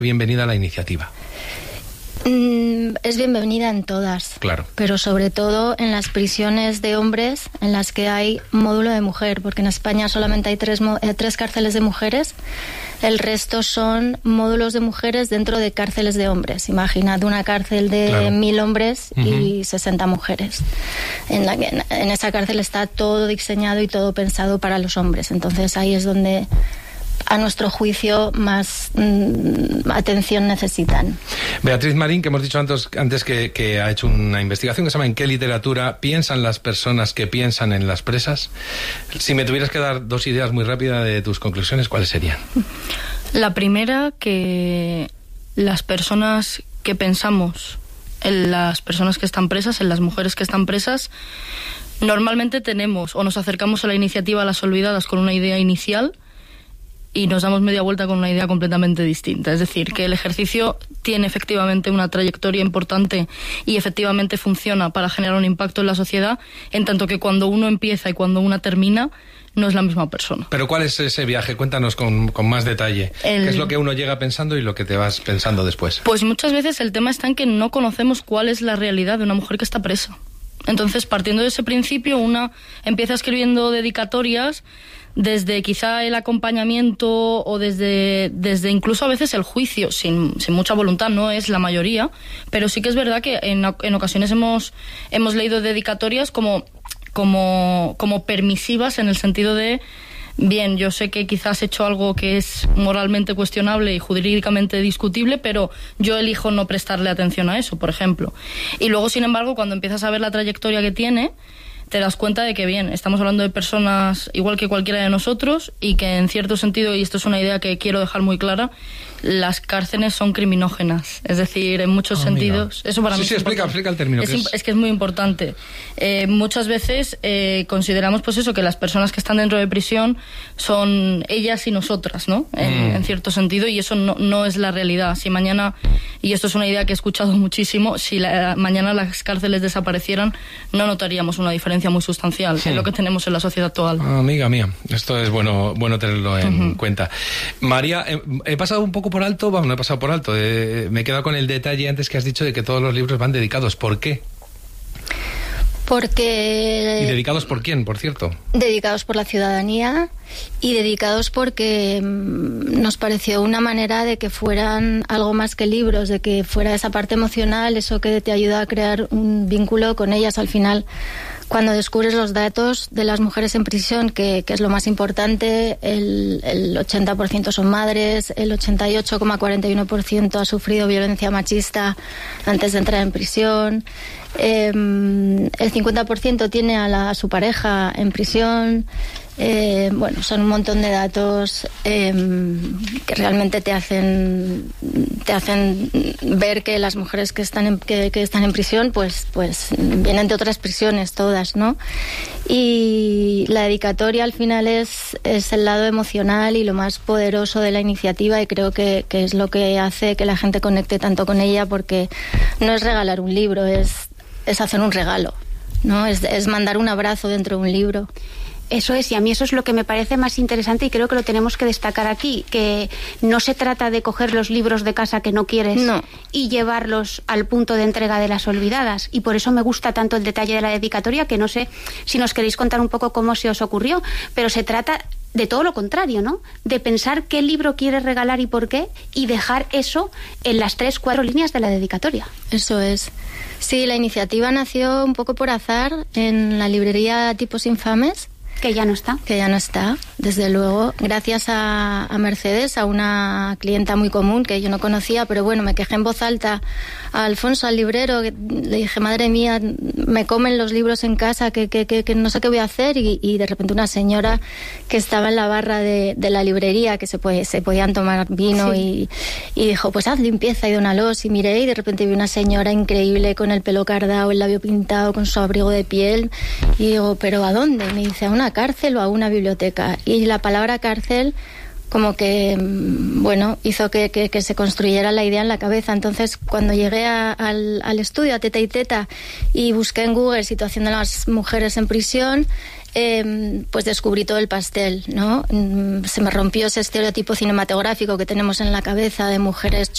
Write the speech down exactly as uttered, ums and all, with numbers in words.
bienvenida a la iniciativa? Mm, es bienvenida en todas. Claro. Pero sobre todo en las prisiones de hombres en las que hay módulo de mujer, porque en España solamente hay tres, eh, tres cárceles de mujeres. El resto son módulos de mujeres dentro de cárceles de hombres. Imaginad una cárcel de claro. mil hombres uh-huh. y sesenta mujeres. En, la, en, en esa cárcel está todo diseñado y todo pensado para los hombres. Entonces ahí es donde, a nuestro juicio, más mmm, atención necesitan. Beatriz Marín, que hemos dicho antes, antes que, que ha hecho una investigación que se llama ¿En qué literatura piensan las personas que piensan en las presas? Si me tuvieras que dar dos ideas muy rápidas de tus conclusiones, ¿cuáles serían? La primera, que las personas que pensamos en las personas que están presas, en las mujeres que están presas, normalmente tenemos o nos acercamos a la iniciativa Las Olvidadas con una idea inicial y nos damos media vuelta con una idea completamente distinta. Es decir, que el ejercicio tiene efectivamente una trayectoria importante y efectivamente funciona para generar un impacto en la sociedad, en tanto que cuando uno empieza y cuando una termina, no es la misma persona. Pero ¿cuál es ese viaje? Cuéntanos con, con más detalle. El... ¿Qué es lo que uno llega pensando y lo que te vas pensando después? Pues muchas veces el tema está en que no conocemos cuál es la realidad de una mujer que está presa. Entonces, partiendo de ese principio, una empieza escribiendo dedicatorias desde quizá el acompañamiento o desde, desde incluso a veces el juicio, sin, sin mucha voluntad, no es la mayoría, pero sí que es verdad que en, en ocasiones hemos, hemos leído dedicatorias como, como, como permisivas, en el sentido de, bien, yo sé que quizás he hecho algo que es moralmente cuestionable y jurídicamente discutible, pero yo elijo no prestarle atención a eso, por ejemplo. Y luego, sin embargo, cuando empiezas a ver la trayectoria que tiene, te das cuenta de que, bien, estamos hablando de personas igual que cualquiera de nosotros y que, en cierto sentido, y esto es una idea que quiero dejar muy clara, las cárceles son criminógenas. Es decir, en muchos oh, sentidos... Mira. Eso para sí, mí sí, es explica, explica el término. Es, que es... es que es muy importante. Eh, muchas veces eh, consideramos, pues eso, que las personas que están dentro de prisión son ellas y nosotras, ¿no? En, mm. en cierto sentido, y eso no, no es la realidad. Si mañana, y esto es una idea que he escuchado muchísimo, si la, mañana las cárceles desaparecieran, no notaríamos una diferencia muy sustancial sí. en lo que tenemos en la sociedad actual. Ah, amiga mía, esto es bueno, bueno tenerlo en uh-huh. cuenta. María, he, he pasado un poco por alto, vamos, no he pasado por alto, eh, me he quedado con el detalle antes que has dicho de que todos los libros van dedicados. ¿Por qué? Porque... ¿Y dedicados por quién, por cierto? Dedicados por la ciudadanía y dedicados porque nos pareció una manera de que fueran algo más que libros, de que fuera esa parte emocional, eso que te ayuda a crear un vínculo con ellas. Al final, cuando descubres los datos de las mujeres en prisión, que, que es lo más importante, el, el ochenta por ciento son madres, el ochenta y ocho coma cuarenta y uno por ciento ha sufrido violencia machista antes de entrar en prisión, eh, el cincuenta por ciento tiene a, la, a su pareja en prisión. Eh, bueno, son un montón de datos eh, que realmente te hacen te hacen ver que las mujeres que están en, que, que están en prisión pues pues vienen de otras prisiones todas, ¿no? Y la dedicatoria al final es, es el lado emocional y lo más poderoso de la iniciativa, y creo que, que es lo que hace que la gente conecte tanto con ella, porque no es regalar un libro, es, es hacer un regalo, ¿no? Es, es mandar un abrazo dentro de un libro. Eso es, y a mí eso es lo que me parece más interesante, y creo que lo tenemos que destacar aquí, que no se trata de coger los libros de casa que no quieres no. y llevarlos al punto de entrega de Las Olvidadas, y por eso me gusta tanto el detalle de la dedicatoria, que no sé si nos queréis contar un poco cómo se os ocurrió, pero se trata de todo lo contrario, ¿no? De pensar qué libro quieres regalar y por qué, y dejar eso en las tres, cuatro líneas de la dedicatoria. Eso es. Sí, la iniciativa nació un poco por azar en la librería Tipos Infames, que ya no está. Que ya no está, desde luego, gracias a, a Mercedes, a una clienta muy común que yo no conocía, pero bueno, me quejé en voz alta a Alfonso, al librero, que, le dije, madre mía, me comen los libros en casa, que, que, que, que no sé qué voy a hacer, y, y de repente una señora que estaba en la barra de, de la librería, que se, puede, se podían tomar vino, sí. y, y dijo, pues haz limpieza y dónalos, y miré, y de repente vi una señora increíble con el pelo cardado, el labio pintado, con su abrigo de piel, y digo, ¿pero a dónde? Y me dice, a una cárcel o a una biblioteca. Y la palabra cárcel como que, bueno, hizo que, que, que se construyera la idea en la cabeza. Entonces, cuando llegué a, al, al estudio, a Teta y Teta, y busqué en Google situación de las mujeres en prisión, eh, pues descubrí todo el pastel, ¿no? Se me rompió ese estereotipo cinematográfico que tenemos en la cabeza de mujeres